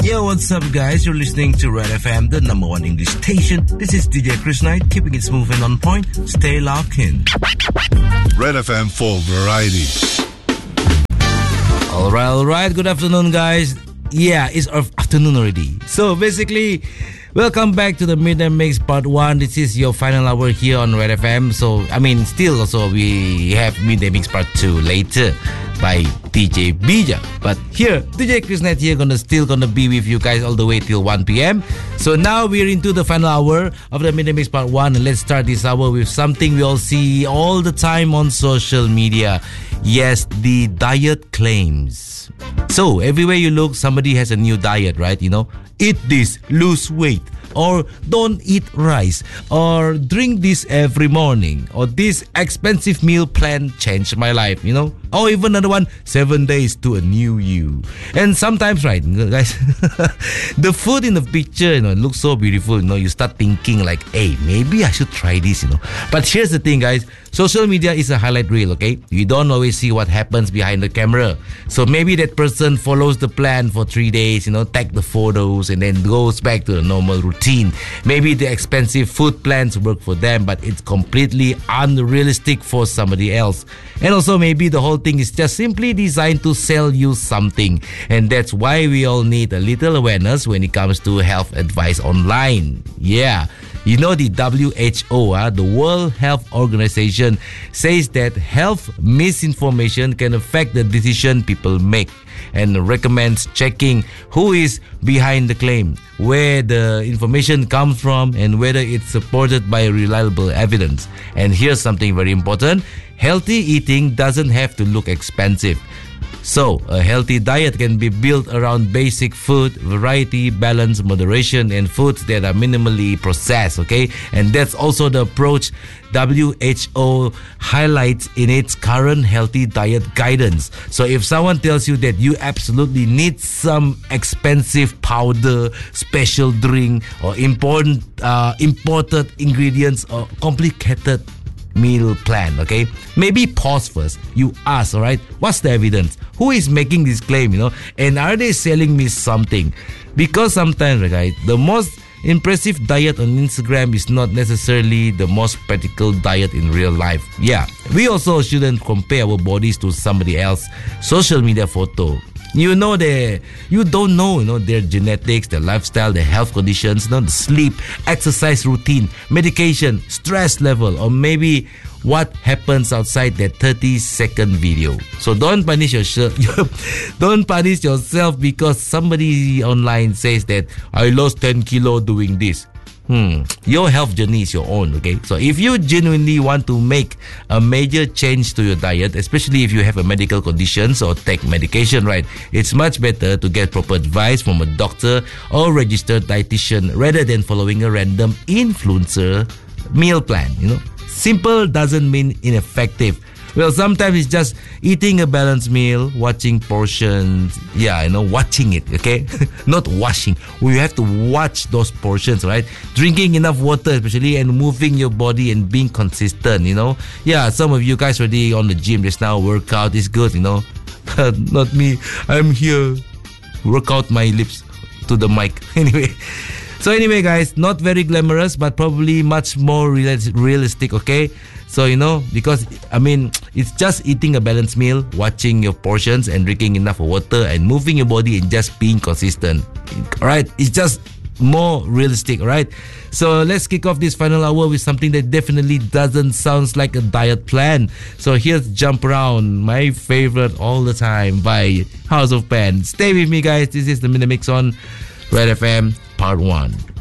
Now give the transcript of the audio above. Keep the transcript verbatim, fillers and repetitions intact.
Yo, what's up, guys? You're listening to Red F M, the number one English station. This is D J Chris Knight, keeping it smooth and on point. Stay locked in. Red F M for variety. All right, all right. Good afternoon, guys. Yeah, it's afternoon already. So basically, welcome back to the Midnight Mix Part one. This is your final hour here on Red F M. So, I mean, still also we have Midnight Mix Part two later by D J Bija. But here, D J Chris Knight here gonna still gonna be with you guys all the way till one p.m. So now we're into the final hour of the Midnight Mix Part one. And let's start this hour with something we all see all the time on social media. Yes, the diet claims. So everywhere you look, somebody has a new diet, right? You know, eat this, lose weight, or don't eat rice, or drink this every morning, or this expensive meal plan changed my life, you know, or even another one, seven days to a new you. And sometimes, right, guys, the food in the picture, you know, it looks so beautiful, you know, you start thinking like, hey, maybe I should try this, you know. But here's the thing, guys, social media is a highlight reel, okay? You don't always see what happens behind the camera. So maybe that person follows the plan for three days, you know, take the photos and then goes back to the normal routine. Maybe the expensive food plans work for them, but it's completely unrealistic for somebody else. And also maybe the whole thing is just simply designed to sell you something. And that's why we all need a little awareness when it comes to health advice online. Yeah. You know, the W H O, uh, the World Health Organization, says that health misinformation can affect the decision people make and recommends checking who is behind the claim, where the information comes from, and whether it's supported by reliable evidence. And here's something very important. Healthy eating doesn't have to look expensive. So, a healthy diet can be built around basic food, variety, balance, moderation, and foods that are minimally processed, okay? And that's also the approach W H O highlights in its current healthy diet guidance. So, if someone tells you that you absolutely need some expensive powder, special drink, or important uh, imported ingredients or complicated meal plan, okay? Maybe pause first. You ask, all right, what's the evidence? Who is making this claim, you know? And are they selling me something? Because sometimes, right, the most impressive diet on Instagram is not necessarily the most practical diet in real life. Yeah, we also shouldn't compare our bodies to somebody else's social media photo. You know, they, you don't know, you know, their genetics, their lifestyle, their health conditions, you know, the sleep, exercise routine, medication, stress level, or maybe what happens outside that thirty second video. So don't punish yourself. Don't punish yourself because somebody online says that I lost ten kilo doing this. Hmm, your health journey is your own, okay? So if you genuinely want to make a major change to your diet, especially if you have a medical conditions or take medication, right, it's much better to get proper advice from a doctor or registered dietitian rather than following a random influencer meal plan, you know? Simple doesn't mean ineffective. Well, sometimes it's just eating a balanced meal, watching portions. Yeah, you know, watching it, okay? Not washing. We have to watch those portions, right? Drinking enough water, especially, and moving your body and being consistent, you know? Yeah, some of you guys already on the gym just now. Workout is good, you know? Not me. I'm here. Work out my lips to the mic. Anyway. So anyway, guys, not very glamorous, but probably much more realistic, okay? So, you know, because, I mean, it's just eating a balanced meal, watching your portions and drinking enough water and moving your body and just being consistent. Alright? It's just more realistic, alright? So let's kick off this final hour with something that definitely doesn't sound like a diet plan. So here's Jump Around, my favorite all the time by House of Pen. Stay with me, guys. This is the Minimix on Red F M Part one.